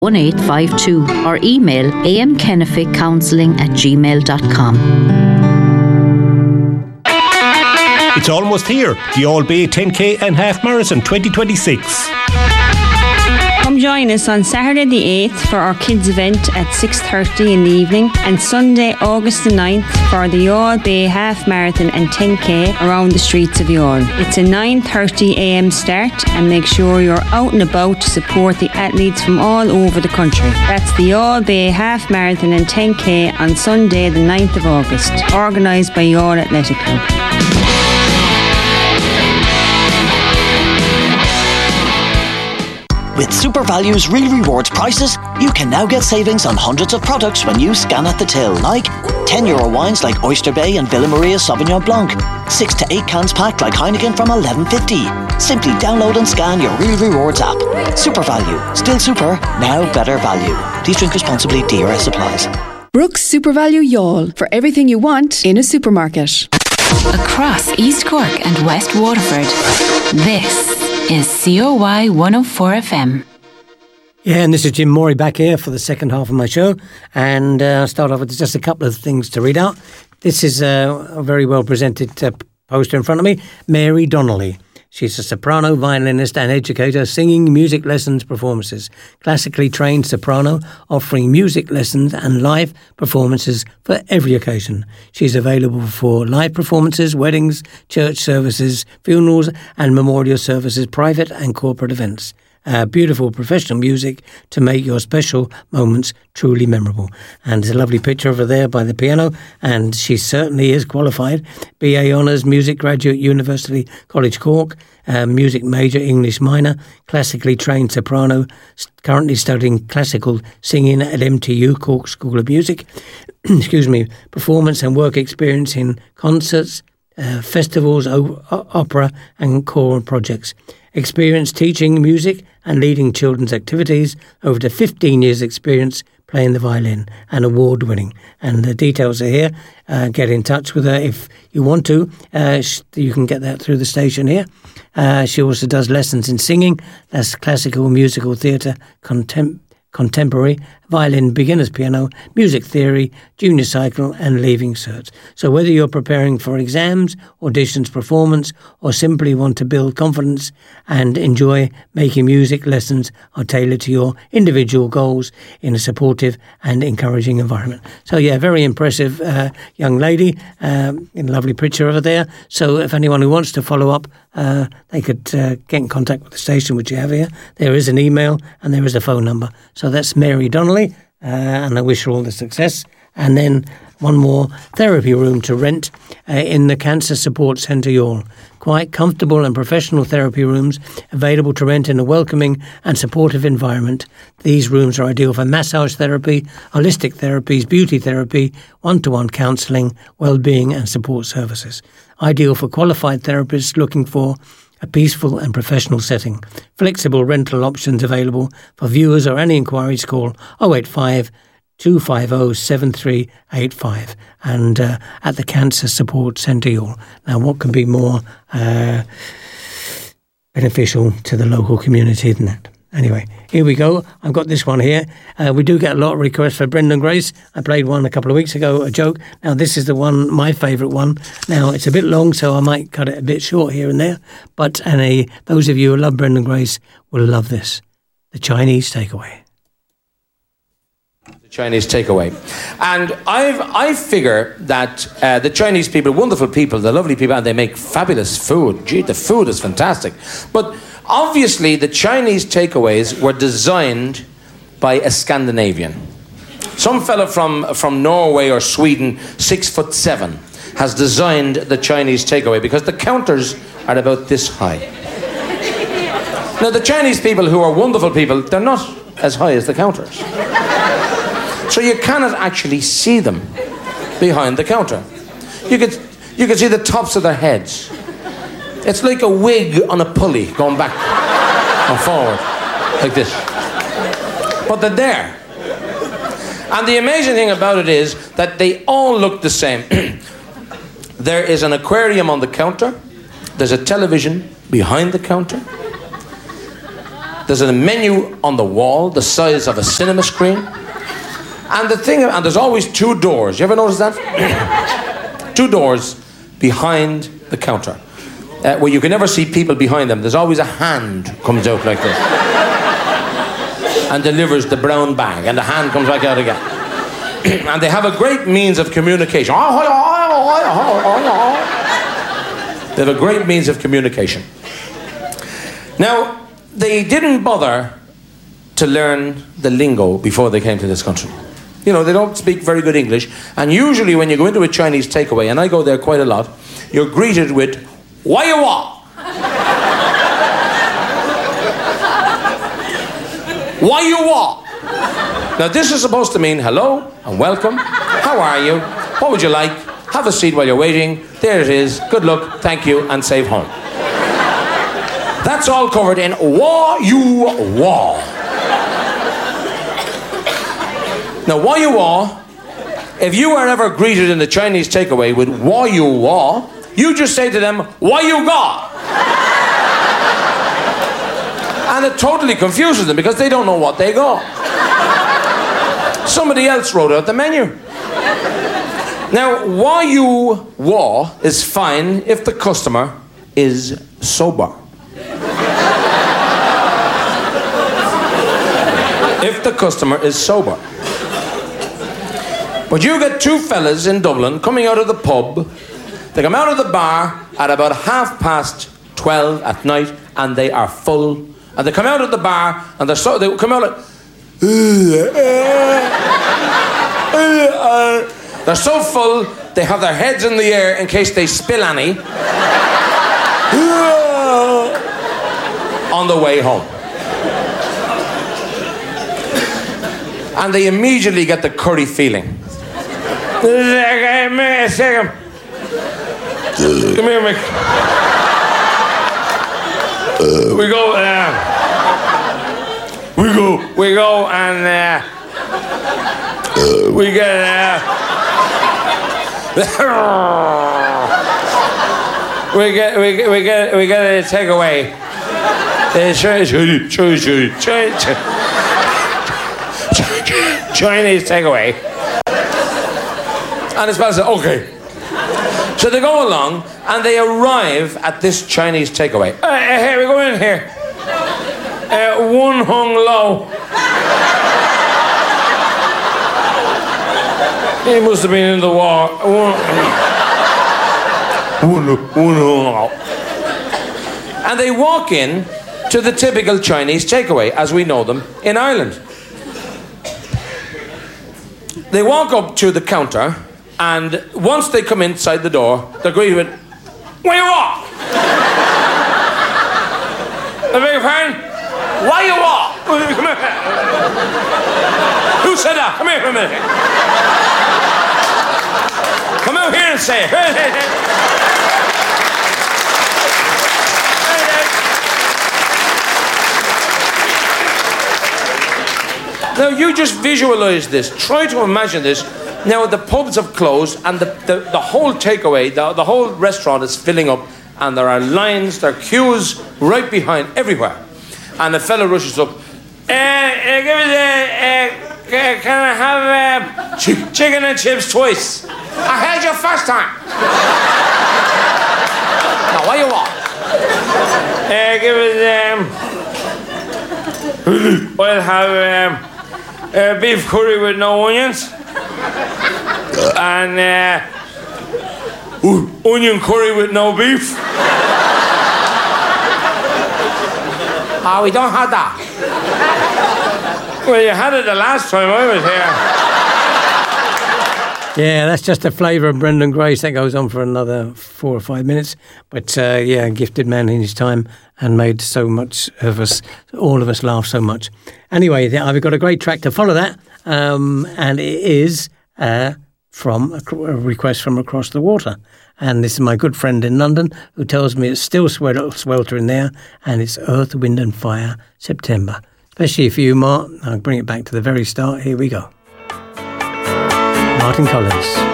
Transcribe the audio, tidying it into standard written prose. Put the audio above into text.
1852 or email amkenneficcounselling@gmail.com. It's almost here, the All Bay 10K and Half Marathon 2026. Come join us on Saturday the 8th for our kids event at 6:30 in the evening and Sunday August the 9th for the All Bay Half Marathon and 10K around the streets of Youghal. It's a 9:30 a.m. start and make sure you're out and about to support the athletes from all over the country. That's the All Bay Half Marathon and 10K on Sunday the 9th of August, organised by Youghal Athletic Club. With SuperValue's Real Rewards prices, you can now get savings on hundreds of products when you scan at the till, like €10 wines like Oyster Bay and Villa Maria Sauvignon Blanc, 6 to 8 cans packed like Heineken from $11.50. Simply download and scan your Real Rewards app. SuperValue, still super, now better value. Please drink responsibly, DRS applies. Brooks SuperValue Youghal, for everything you want in a supermarket. Across East Cork and West Waterford, this is COY 104 FM. Yeah, and this is Jim Morey back here for the second half of my show. And I'll start off with just a couple of things to read out. This is a very well presented poster in front of me. Mary Donnelly. She's a soprano, violinist and educator, singing, music lessons, performances. Classically trained soprano, offering music lessons and live performances for every occasion. She's available for live performances, weddings, church services, funerals and memorial services, private and corporate events. Beautiful professional music to make your special moments truly memorable. And there's a lovely picture over there by the piano, and she certainly is qualified. BA Honours, Music Graduate, University College Cork, Music Major, English Minor, classically trained soprano, currently studying classical singing at MTU, Cork School of Music. Excuse me, performance and work experience in concerts, festivals, opera and choral projects. Experience teaching music and leading children's activities, over to 15 years experience playing the violin, and award-winning. And the details are here. Get in touch with her if you want to. You can get that through the station here. She also does lessons in singing. That's classical, musical theatre, contemporary, violin, beginner's piano, music theory, junior cycle and leaving certs. So whether you're preparing for exams, auditions, performance, or simply want to build confidence and enjoy making music, lessons are tailored to your individual goals in a supportive and encouraging environment. So yeah, very impressive young lady, in a lovely picture over there. So if anyone who wants to follow up, they could get in contact with the station, which you have here. There is an email and there is a phone number. So that's Mary Donnelly, and I wish her all the success. And then one more therapy room to rent in the Cancer Support Centre Youghal. Quite comfortable and professional therapy rooms available to rent in a welcoming and supportive environment. These rooms are ideal for massage therapy, holistic therapies, beauty therapy, one-to-one counselling, well-being and support services. Ideal for qualified therapists looking for a peaceful and professional setting. Flexible rental options available. For viewers or any inquiries, call 085 250 7385 and at the Cancer Support Centre Youghal. Now, what can be more beneficial to the local community than that? Anyway, here we go. I've got this one here. We do get a lot of requests for Brendan Grace. I played one a couple of weeks ago, a joke. Now, this is the one, my favourite one. Now, it's a bit long, so I might cut it a bit short here and there. But those of you who love Brendan Grace will love this. The Chinese Takeaway. The Chinese Takeaway. And I figure that the Chinese people, wonderful people, they're lovely people, and they make fabulous food. Gee, the food is fantastic. But obviously, the Chinese takeaways were designed by a Scandinavian. Some fella from Norway or Sweden, 6'7", has designed the Chinese takeaway because the counters are about this high. Now, the Chinese people, who are wonderful people, they're not as high as the counters. So you cannot actually see them behind the counter. You could see the tops of their heads. It's like a wig on a pulley going back and forward, like this. But they're there. And the amazing thing about it is that they all look the same. There is an aquarium on the counter. There's a television behind the counter. There's a menu on the wall the size of a cinema screen. And there's always 2 doors. You ever notice that? 2 doors behind the counter. Where you can never see people behind them. There's always a hand comes out like this. And delivers the brown bag. And the hand comes back out again. And they have a great means of communication. They have a great means of communication. Now, they didn't bother to learn the lingo before they came to this country. You know, they don't speak very good English. And usually when you go into a Chinese takeaway, and I go there quite a lot, you're greeted with, "Why you wa?" "Why you wa?" Now this is supposed to mean hello and welcome. How are you? What would you like? Have a seat while you're waiting. There it is. Good luck, thank you, and safe home. That's all covered in "Wa you wa." Now, "Wa you wa," if you are ever greeted in the Chinese takeaway with "Wa you wa," you just say to them, "Wa you ga." And it totally confuses them because they don't know what they got. Somebody else wrote out the menu. Now, "Wa you wa" is fine if the customer is sober. If the customer is sober. But you get 2 fellas in Dublin coming out of the pub. They come out of the bar at about 12:30 at night, and they are full. And they come out of the bar, and they come out like... They're so full, they have their heads in the air in case they spill any. On the way home. And they immediately get the curry feeling. Come here, Mick. We go, and we get, we get a takeaway. Chinese takeaway. And it's about to say, okay. So they go along and they arrive at this Chinese takeaway. Here, we go in here. One hung low. He must have been in the war. One hung low. And they walk in to the typical Chinese takeaway as we know them in Ireland. They walk up to the counter, and once they come inside the door, they're greeted with, "Where you walk?" I beg your pardon? Why you walk? Come here. Who said that? Come here for a minute. Come out here and say it. Now you just visualize this. Try to imagine this. Now the pubs have closed and the whole takeaway, the whole restaurant is filling up, and there are lines, there are queues right behind everywhere. And the fella rushes up. Can I have chicken and chips twice? I had you first time. Now what you want? Give it I'll have beef curry with no onions. And onion curry with no beef. Oh, we don't have that. Well, you had it the last time I was here. Yeah, that's just the flavour of Brendan Grace. That goes on for another 4 or 5 minutes. But yeah, gifted man in his time and made so much of us, all of us laugh so much. Anyway, I've got a great track to follow that. And it is from a request from across the water. And this is my good friend in London who tells me it's still sweltering there, and it's Earth, Wind and Fire, September. Especially for you, Mark. I'll bring it back to the very start. Here we go. Martin Collins.